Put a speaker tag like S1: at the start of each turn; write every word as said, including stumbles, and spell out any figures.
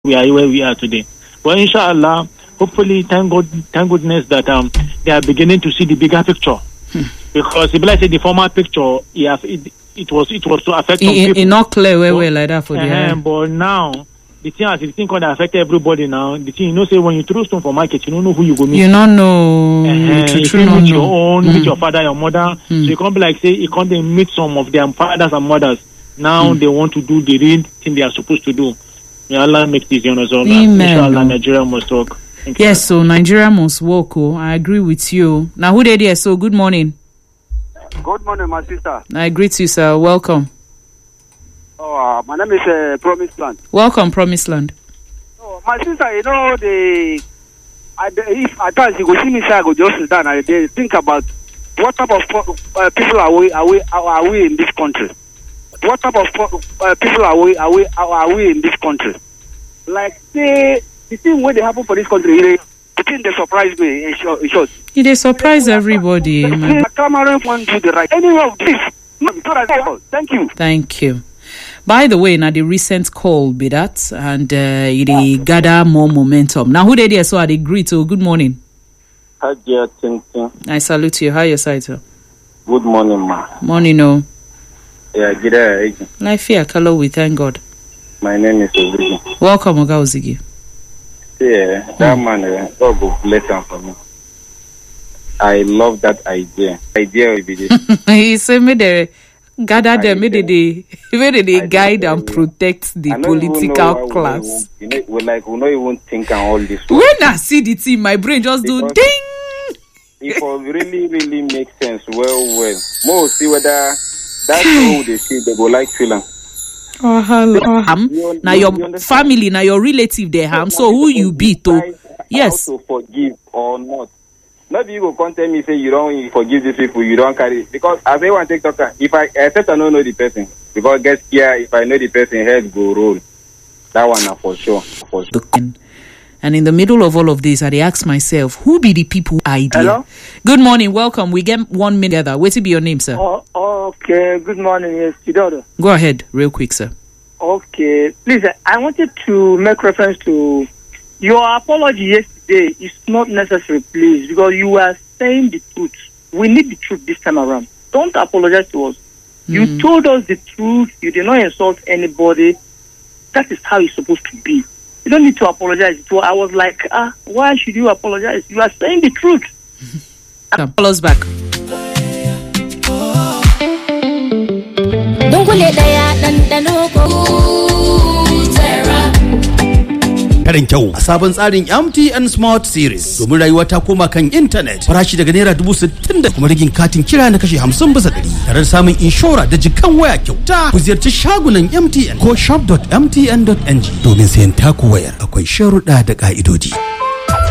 S1: we are where we are today. But inshallah, hopefully, thank God, thank goodness that um they are beginning to see the bigger picture. Hmm. Because if I say the former picture, yeah, it, it was it was to affect some people.
S2: It not clear where we like that for
S1: uh,
S2: the uh,
S1: but now the thing as the thing can affect everybody now. The thing you know say when you throw stone for market, you don't know who you go meet.
S2: You don't know.
S1: Uh,
S2: true,
S1: you
S2: true,
S1: meet
S2: no,
S1: your
S2: no.
S1: own,
S2: mm.
S1: meet your father, your mother. Mm. So you can't be like say you can't meet some of their fathers and mothers. Now mm. they want to do the real thing they are supposed to do. May Allah make this you know so inshallah Nigeria must work. Thank
S2: yes,
S1: you.
S2: so Nigeria must work. Oh, I agree with you. Now who did here? So good morning.
S3: Good morning, my sister.
S2: I greet you, sir. Welcome.
S3: Oh, uh, my name is uh, Promised Land.
S2: Welcome, Promised Land.
S3: Oh, my sister, you know the. I, if at times you go see me, say I go just sit down and they think about what type of uh, people are we are we are we in this country. What type of uh, people are we are we are we in this country? Like the the thing when they happen for this country, the thing they surprise me in short. In short.
S2: It they surprise everybody.
S3: Cameroon want to do the right. Anyway, please. Thank you.
S2: Thank you. By the way, now the recent call be that, and uh, it gather more momentum. Now who they there? So I agree to. Good morning.
S4: Hi, dear Tintin.
S2: I salute you. How your side, sir?
S4: Good morning, ma.
S2: Morning, no.
S4: Yeah, good day.
S2: Life here, color we thank God.
S4: My name is Ozigi.
S2: Welcome, Oga Ozigi.
S4: Yeah, that hmm. man, uh, God will bless him for me. I love that idea. Idea will be this.
S2: He said, me the gather them, me the me the guide and protect the political class.
S4: We, we, we like we don't even think and all this.
S2: When I see the team, my brain just because do ding.
S4: It will really, really make sense. Well, well, more see whether. That's how they see they go like film.
S2: Oh, hello. Um, now your you family, now your relative they ham. So who you be to? Yes.
S4: How to forgive or not? Maybe you go come tell me say you don't forgive these people, you don't carry because as I want to take talk, if I except I don't know the person because guess here if I know the person head go roll. That one are for sure. For sure.
S2: And in the middle of all of this, I ask myself, who be the people idea?
S3: Hello?
S2: Good morning, welcome. We get one minute together. Wait to be your name, sir.
S3: Oh, okay, good morning, yes, Chidodo.
S2: Go ahead, real quick, sir.
S3: Okay, please, I wanted to make reference to your apology yesterday. It's not necessary, please, because you were saying the truth. We need the truth this time around. Don't apologize to us. Mm. You told us the truth. You did not insult anybody. That is how it's supposed to be. You don't need to apologize. So I was like, ah, why should you apologize? You are saying the truth.
S2: Come, call us back.
S5: Karin kyau a sabon tsarin M T N Smart Series domin rayuwa ta koma kan intanet farashi daga naira dubu sittin da kuma rigin katin kira na kashe hamsin bisa ɗari tare da samun inshora da jikan waya kyauta ku ziyarci shagunan M T N ko shop dot m t n dot n g domin sayan taku wayar akwai sharuɗa da ƙa'idodi.